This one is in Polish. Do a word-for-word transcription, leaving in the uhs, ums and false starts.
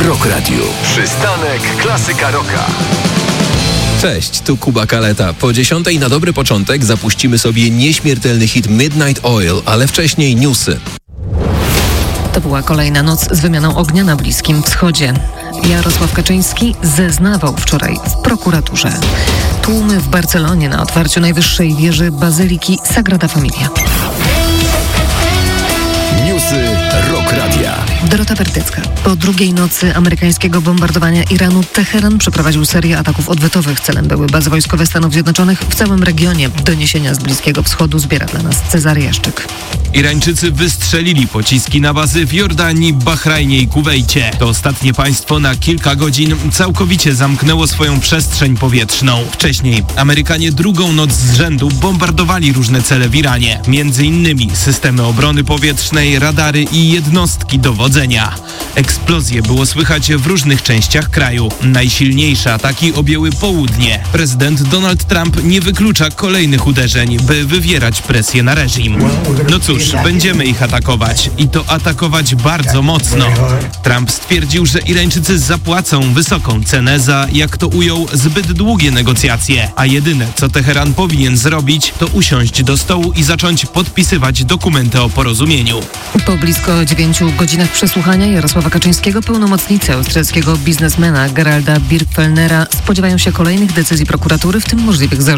Rock Radio. Przystanek Klasyka Rocka. Cześć, tu Kuba Kaleta. Po dziesiątej na dobry początek zapuścimy sobie nieśmiertelny hit Midnight Oil, ale wcześniej newsy. To była kolejna noc z wymianą ognia na Bliskim Wschodzie. Jarosław Kaczyński zeznawał wczoraj w prokuraturze. Tłumy w Barcelonie na otwarciu najwyższej wieży Bazyliki Sagrada Familia. Newsy Rock Radia. Dorota Wertycka. Po drugiej nocy amerykańskiego bombardowania Iranu Teheran przeprowadził serię ataków odwetowych. Celem były bazy wojskowe Stanów Zjednoczonych w całym regionie. Doniesienia z Bliskiego Wschodu zbiera dla nas Cezary Jaszczyk. Irańczycy wystrzelili pociski na bazy w Jordanii, Bahrajnie i Kuwejcie. To ostatnie państwo na kilka godzin całkowicie zamknęło swoją przestrzeń powietrzną. Wcześniej Amerykanie drugą noc z rzędu bombardowali różne cele w Iranie. Między innymi systemy obrony powietrznej, radary i jednostki dowodzenia. Eksplozje było słychać w różnych częściach kraju. Najsilniejsze ataki objęły południe. Prezydent Donald Trump nie wyklucza kolejnych uderzeń, by wywierać presję na reżim. No cóż, będziemy ich atakować i to atakować bardzo mocno. Trump stwierdził, że Irańczycy zapłacą wysoką cenę za, jak to ujął, zbyt długie negocjacje, a jedyne, co Teheran powinien zrobić, to usiąść do stołu i zacząć podpisywać dokumenty o porozumieniu. Po blisko dziewięciu godzinach przesłuchania Jarosława Kaczyńskiego pełnomocnicy austriackiego biznesmena Geralda Birgfellnera spodziewają się kolejnych decyzji prokuratury, w tym możliwych zarzutów